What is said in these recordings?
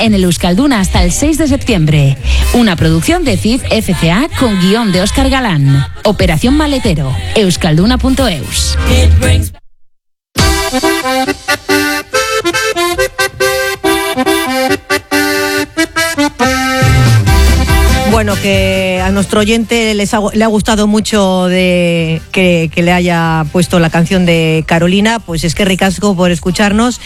en el Euskalduna hasta el 6 de septiembre. Una producción de CIF FCA con guión de Óscar Galán. Operación Maletero. Euskalduna.eus. Bueno, que a nuestro oyente le ha gustado mucho de que le haya puesto la canción de Carolina, pues es que ricasco por escucharnos.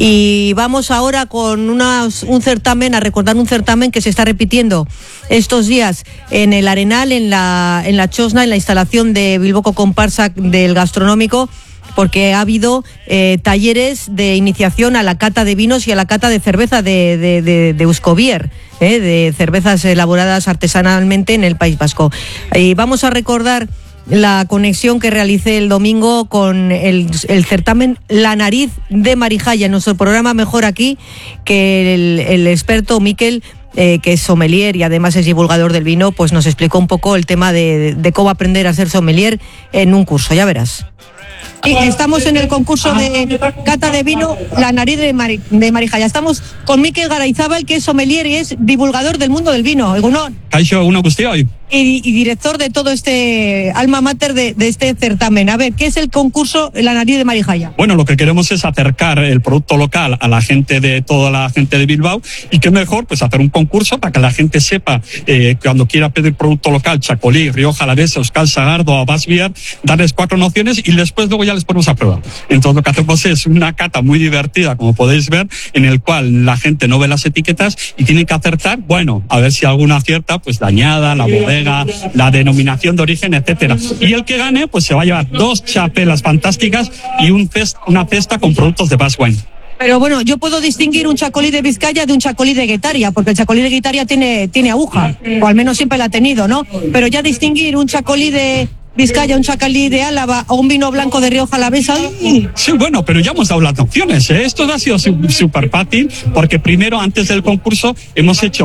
Y vamos ahora con un certamen, a recordar un certamen que se está repitiendo estos días en el Arenal, en la Chosna, en la instalación de Bilboko Comparsa del Gastronómico, porque ha habido talleres de iniciación a la cata de vinos y a la cata de cerveza de Euskobier, de cervezas elaboradas artesanalmente en el País Vasco. Y vamos a recordar la conexión que realicé el domingo con el certamen La Nariz de Marijaya, en nuestro programa Mejor Aquí, que el experto Miquel, que es sommelier y además es divulgador del vino, pues nos explicó un poco el tema de cómo aprender a ser sommelier en un curso, ya verás. Sí, estamos en el concurso de cata de vino La Nariz de Marijaya. Estamos con Mikel Garayzábal, que es sommelier y es divulgador del mundo del vino. Egunon. Kaixo, egunon guztioi. Y director de todo este alma mater de este certamen. A ver, ¿qué es el concurso La Nariz de Marijaya? Bueno, lo que queremos es acercar el producto local a la gente de toda la gente de Bilbao, y qué mejor pues hacer un concurso para que la gente sepa cuando quiera pedir producto local, Chacolí, Rioja Alavesa, Euskal Sagardo, Abbas Biar, darles 4 nociones y después luego ya les ponemos a prueba. Entonces lo que hacemos es una cata muy divertida, como podéis ver, en el cual la gente no ve las etiquetas y tiene que acertar, bueno, a ver si alguna acierta, pues la añada, la bodega, la denominación de origen, etcétera. Y el que gane, pues se va a llevar 2 chapelas fantásticas y una cesta con productos de Basque Wine. Pero bueno, yo puedo distinguir un chacolí de Vizcaya de un chacolí de Guetaria, porque el chacolí de Guetaria tiene aguja, o al menos siempre la ha tenido, ¿no? Pero ya distinguir un chacolí de Vizcaya, un chacolí de Álava o un vino blanco de Rioja Alavesa. Sí, bueno, pero ya hemos dado las opciones, ¿eh? Esto ha sido súper fácil, porque primero, antes del concurso, hemos hecho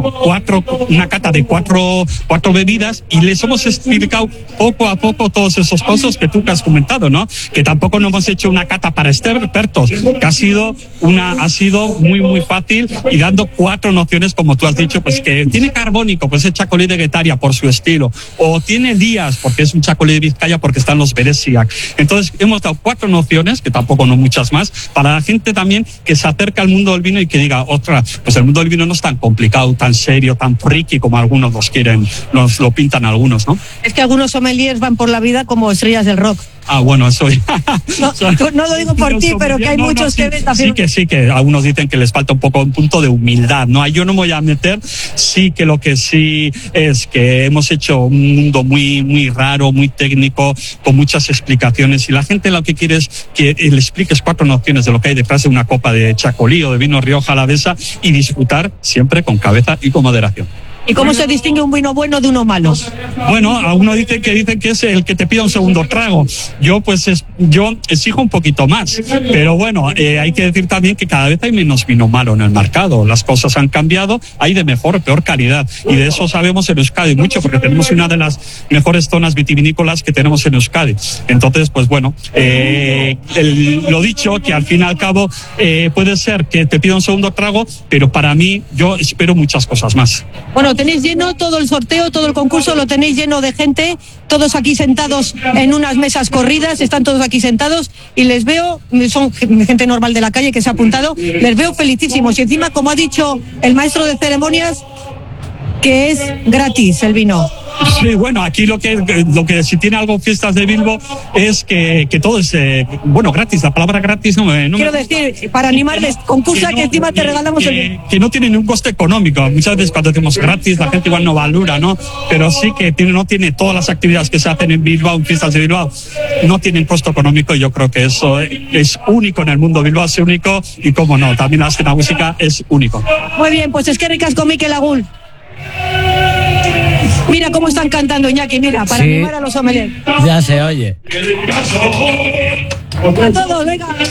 una cata de cuatro bebidas y les hemos explicado poco a poco todos esos pasos que tú has comentado, ¿no? Que tampoco no hemos hecho una cata para expertos, que ha sido muy, muy fácil, y dando 4 nociones, como tú has dicho, pues que tiene carbónico, pues es chacolí de Guetaria por su estilo, o tiene días, porque es un chacolí de Vizcaya porque están los Beresiak. Entonces hemos dado 4 nociones, que tampoco no muchas más, para la gente también que se acerca al mundo del vino y que diga, ostras, pues el mundo del vino no es tan complicado, tan serio, tan friki como algunos nos lo pintan algunos, ¿no? Es que algunos sommeliers van por la vida como estrellas del rock. Ah, bueno, eso no lo digo por ti, pero que hay muchos que ven también. Sí que algunos dicen que les falta un punto de humildad, ¿no? Yo no me voy a meter, sí que lo que sí es que hemos hecho un mundo muy, muy raro, muy técnico, con muchas explicaciones, y la gente lo que quiere es que le expliques 4 nociones de lo que hay detrás de una copa de chacolí o de vino Rioja Alavesa, y disfrutar siempre con cabeza y con moderación. ¿Y cómo se distingue un vino bueno de uno malo? Bueno, algunos dicen que es el que te pida un segundo trago. Yo exijo un poquito más. Pero bueno, hay que decir también que cada vez hay menos vino malo en el mercado. Las cosas han cambiado, hay de mejor, peor calidad. Y de eso sabemos en Euskadi mucho, porque tenemos una de las mejores zonas vitivinícolas que tenemos en Euskadi. Entonces, pues bueno, lo dicho, que al fin y al cabo puede ser que te pida un segundo trago, pero para mí yo espero muchas cosas más. Bueno, tenéis lleno todo el sorteo, todo el concurso, lo tenéis lleno de gente, todos aquí sentados en unas mesas corridas, están todos aquí sentados y les veo, son gente normal de la calle que se ha apuntado, les veo felicísimos. Y encima, como ha dicho el maestro de ceremonias, que es gratis el vino. Sí, bueno, aquí lo que si tiene algo Fiestas de Bilbo es que todo es gratis. La palabra gratis no quiero decir, para animarles, concursa que encima te regalamos el... Que no tiene ningún coste económico. Muchas veces cuando decimos gratis la gente igual no valora, ¿no? Pero sí que no tiene todas las actividades que se hacen en Bilbao, en Fiestas de Bilbao, no tienen costo económico, y yo creo que eso es único en el mundo. Bilbao es único, y cómo no, también la escena música es único. Muy bien, pues es que ricasco Mikel Agul. Mira cómo están cantando, Iñaki, mira, para animar a los sommeliers. Ya se oye. A todos, venga.